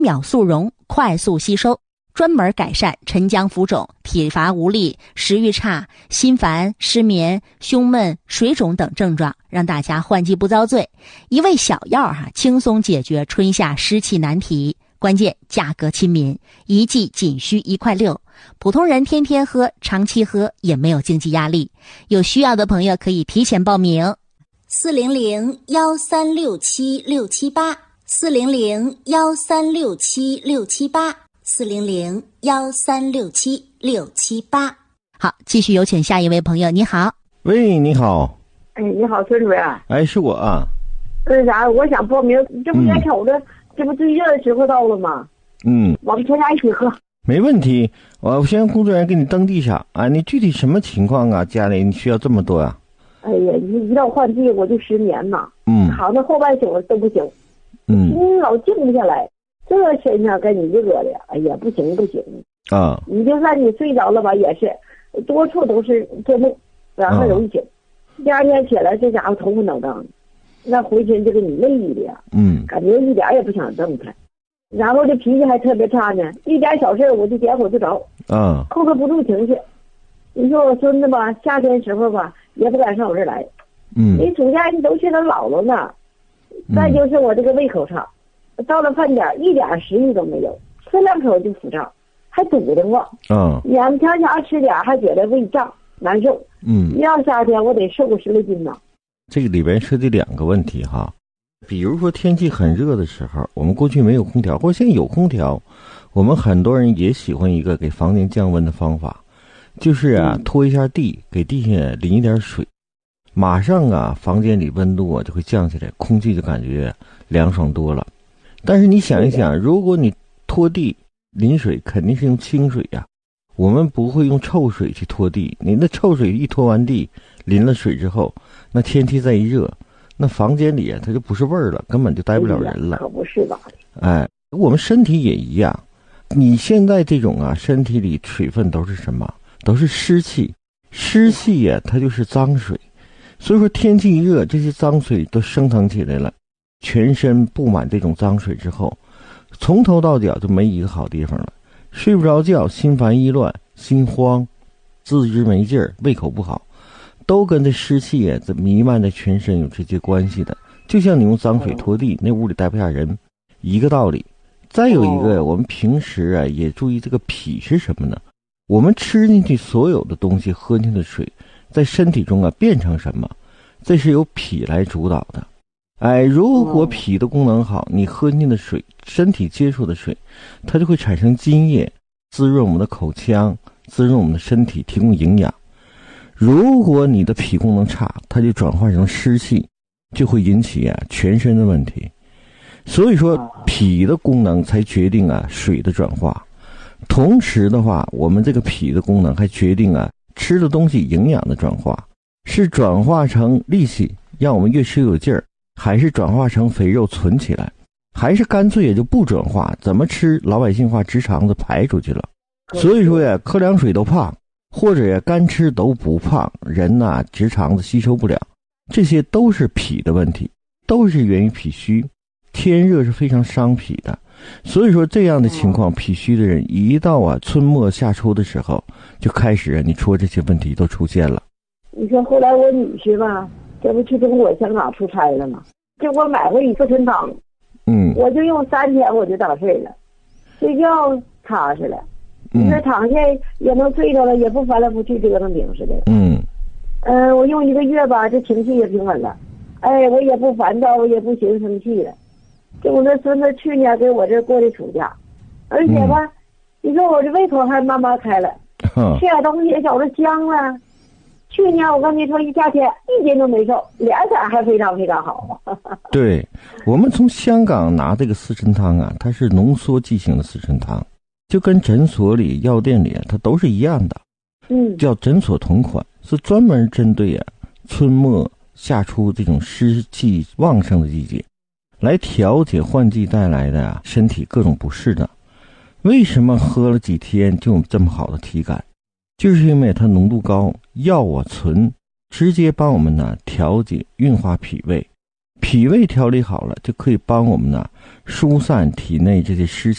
秒速溶，快速吸收，专门改善沉江浮肿、体乏无力、食欲差、心烦、失眠、胸闷、水肿等症状，让大家换季不遭罪。一味小药轻松解决春夏湿气难题。关键价格亲民，一剂仅需1.6块，普通人天天喝、长期喝也没有经济压力。有需要的朋友可以提前报名。400-1367-678，400-1367-678，400-1367-678。好，继续有请下一位朋友。你好。 喂，你好。 哎，你好，孙主任。 哎，是我啊。 那啥，我想报名，这不眼瞅着，这不最热的时候到了吗？我们全家一起喝。 没问题，我先让工作人员给你登记上啊。你具体什么情况啊？家里你需要这么多啊？ 哎呀，一到换季我就失眠呐。好像后半宿都不行。老静不下来，这身上跟你热的，哎呀，不行啊！你就算你睡着了吧，也是多处都是做梦，然后容易醒。第二天起来，这家伙头昏脑胀，那浑身就给你累的呀。感觉一点也不想动弹，然后这脾气还特别差呢，一点小事我就点火就着，控制不住情绪。你说我孙子吧，夏天时候吧也不敢上我这儿来，你暑假你都去他姥姥呢。再就是我这个胃口差，到了饭点一点食欲都没有，吃2口就腹胀，还堵得慌。眼瞧瞧吃点还觉得胃胀难受。一到夏天我得瘦个10来斤呢。 这个里边涉及2个问题哈，比如说天气很热的时候，我们过去没有空调，或者现在有空调，我们很多人也喜欢一个给房间降温的方法，就是拖一下地，给地下淋一点水，马上房间里温度就会降下来，空气就感觉凉爽多了。但是你想一想，如果你拖地淋水肯定是用清水我们不会用臭水去拖地。你那臭水一拖完地，淋了水之后，那天气再一热，那房间里它就不是味儿了，根本就待不了人了。 可不是吧？ 我们身体也一样。你现在这种身体里水分都是什么？都是湿气。湿气它就是脏水。所以说天气一热，这些脏水都升腾起来了，全身布满这种脏水之后，从头到脚就没一个好地方了，睡不着觉，心烦意乱，心慌，自知没劲儿，胃口不好，都跟这湿气这弥漫在全身有直接关系的。就像你用脏水拖地，那屋里待不下人，一个道理。再有一个，我们平时也注意这个脾是什么呢？我们吃进去所有的东西，喝进去的水，在身体中变成什么？这是由脾来主导的。如果脾的功能好，你喝进的水，身体接触的水，它就会产生津液，滋润我们的口腔，滋润我们的身体，提供营养。如果你的脾功能差，它就转化成湿气，就会引起全身的问题。所以说脾的功能才决定水的转化。同时的话，我们这个脾的功能还决定吃的东西营养的转化，是转化成力气让我们越吃越有劲儿，还是转化成肥肉存起来，还是干脆也就不转化，怎么吃老百姓话直肠子排出去了。所以说喝凉水都胖，或者干吃都不胖，人直肠子吸收不了，这些都是脾的问题，都是源于脾虚。天热是非常伤脾的，所以说这样的情况，脾虚的人一到春末夏初的时候，就开始你说这些问题都出现了。 你说后来我女婿吧，这不去中国香港出差了吗？就给我买回一个参汤，我就用3天我就打睡了，睡觉踏实了。你说躺下也能睡着了，也不翻来覆去折腾饼似的。我用1个月吧，这情绪也平稳了。我也不烦躁，我也不寻思生气了。就我那孙子去年给我这过的暑假，而且吧，你说我这胃口还慢慢开了，吃点东西也觉着香了。去年我跟你说一夏天1斤都没瘦，脸色还非常非常好。 对，我们从香港拿这个四神汤它是浓缩剂型的四神汤，就跟诊所里药店里它都是一样的。叫诊所同款，是专门针对春末夏初这种湿气旺盛的季节，来调节换季带来的身体各种不适的。为什么喝了几天就有这么好的体感？就是因为它浓度高，药醇直接帮我们调节运化脾胃。 脾胃调理好了，就可以帮我们呢疏散体内这些湿气。